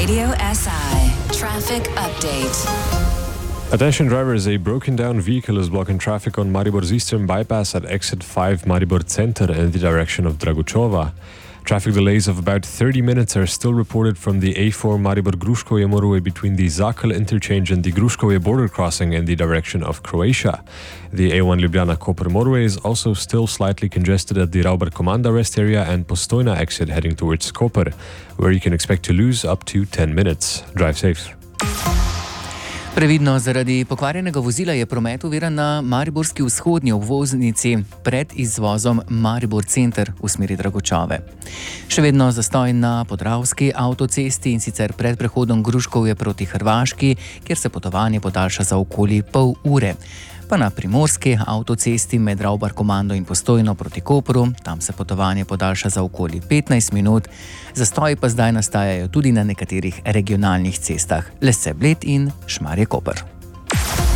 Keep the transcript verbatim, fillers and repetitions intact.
Radio S I Traffic Update. Attention drivers, a broken down vehicle is blocking traffic on Maribor's eastern bypass at exit five Maribor Center in the direction of Dragučova. Traffic delays of about thirty minutes are still reported from the A four Maribor-Gruškovje motorway between the Zakal interchange and the Gruškovje border crossing in the direction of Croatia. The A one Ljubljana-Koper motorway is also still slightly congested at the Rauber Komanda rest area and Postojna exit heading towards Koper, where you can expect to lose up to ten minutes. Drive safe. Previdno, zaradi pokvarjenega vozila je promet oviran na mariborski vzhodnji obvoznici pred izvozom Maribor Center v smeri Dragučove. Še vedno zastoj na Podravski avtocesti in sicer pred prehodom Gruškovje proti Hrvaški, kjer se potovanje podaljša za okoli pol ure. Pa na Primorski avtocesti med Rauber Komando in Postojno proti Kopru, tam se potovanje podaljša za okoli petnajst minut. Zastoji pa zdaj nastajajo tudi na nekaterih regionalnih cestah Lese-Bled in Šmarje-Koper.